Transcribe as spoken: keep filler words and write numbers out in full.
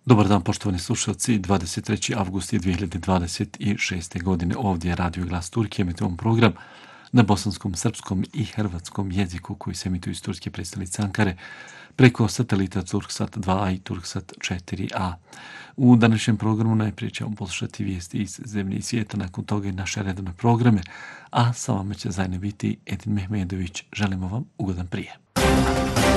Dobar dan, poštovani slušalci. dvadeset treći avgust je dvije hiljade dvadeset šeste. godine. Ovdje je Radio Glas Turke, emitujemo program na bosanskom, srpskom i hrvatskom jeziku koji se emituju iz turske prestonice Ankare preko satelita Turksat dva a i Turksat četiri a. U današnjem programu najprije ćemo poslušati vijesti iz zemlje i svijeta, nakon toga i naše redovne programe, a sa vama će zajedno biti Edin Mehmedović. Želimo vam ugodan prije.